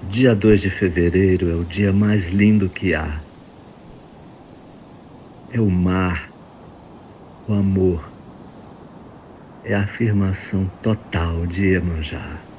Dia 2 de fevereiro é o dia mais lindo que há. É o mar, o amor, é a afirmação total de Iemanjá.